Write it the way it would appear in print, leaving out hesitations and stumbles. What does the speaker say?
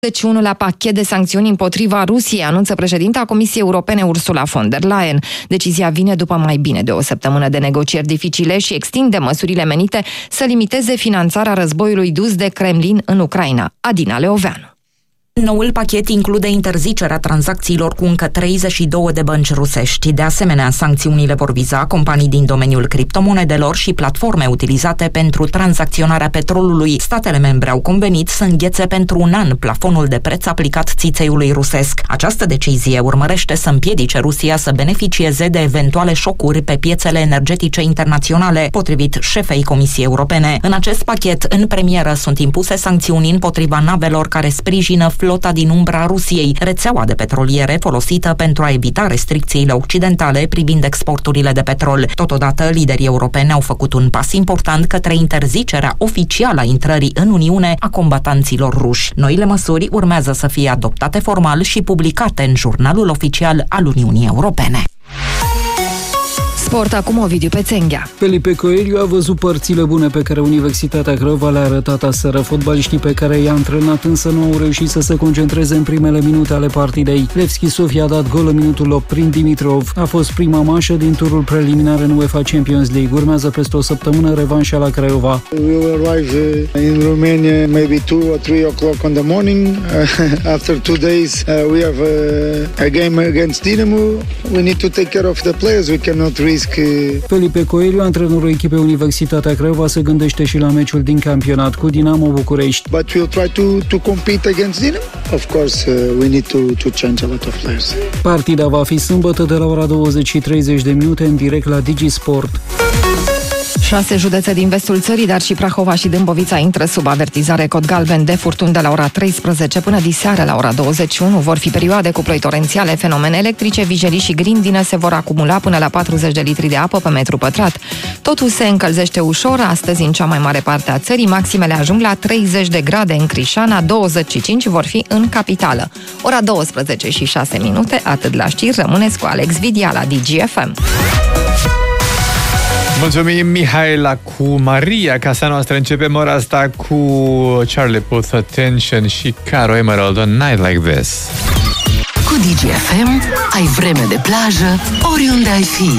21-lea pachet de sancțiuni împotriva Rusiei, anunță președinta Comisiei Europene Ursula von der Leyen. Decizia vine după mai bine de o săptămână de negocieri dificile și extinde măsurile menite să limiteze finanțarea războiului dus de Kremlin în Ucraina. Adina Leoveanu. Noul pachet include interzicerea tranzacțiilor cu încă 32 de bănci rusești. De asemenea, sancțiunile vor viza companii din domeniul criptomonedelor și platforme utilizate pentru tranzacționarea petrolului. Statele membre au convenit să înghețe pentru un an plafonul de preț aplicat țițeiului rusesc. Această decizie urmărește să împiedice Rusia să beneficieze de eventuale șocuri pe piețele energetice internaționale, potrivit șefei Comisiei Europene. În acest pachet, în premieră, sunt impuse sancțiuni împotriva navelor care sprijină flota din umbra Rusiei, rețeaua de petroliere folosită pentru a evita restricțiile occidentale privind exporturile de petrol. Totodată, liderii europeni au făcut un pas important către interzicerea oficială a intrării în Uniune a combatanților ruși. Noile măsuri urmează să fie adoptate formal și publicate în jurnalul oficial al Uniunii Europene. Sport, acum Ovidiu Pețenghea. Felipe Coelho a văzut părțile bune pe care Universitatea Craiova le-a arătat aseară. Fotbaliștii pe care i-a antrenat însă nu au reușit să se concentreze în primele minute ale partidei. Levski Sofia a dat gol în minutul 8 prin Dimitrov. A fost prima manșă din turul preliminar în UEFA Champions League. Urmează peste o săptămână revanșa la Craiova. We will arrive in Romania maybe 2 or 3 o'clock in the morning. After 2 days we have a game against Dinamo. We need to take care of the players. We cannot risk. Felipe Coelho, antrenorul echipei Universitatea Craiova, se gândește și la meciul din campionat cu Dinamo București. But we'll try to compete against Dinamo. Of course, we need to change a lot of players. Partida va fi sâmbătă de la ora 20:30 în direct la DigiSport. 6 județe din vestul țării, dar și Prahova și Dâmbovița intră sub avertizare cod galben de furtuni de la ora 13 până diseară la ora 21. Vor fi perioade cu ploi torențiale, fenomene electrice, vijelii și grindină se vor acumula până la 40 de litri de apă pe metru pătrat. Totul se încălzește ușor, astăzi în cea mai mare parte a țării, maximele ajung la 30 de grade în Crișana, 25 vor fi în capitală. Ora 12:06, atât la știri, rămâneți cu Alex Vidia la DGFM. Mulțumim, Mihaela, cu Maria. Casa noastră începem ora asta cu Charlie Puth, Attention și Caro Emerald, A Night Like This. Cu DGFM ai vreme de plajă oriunde ai fi.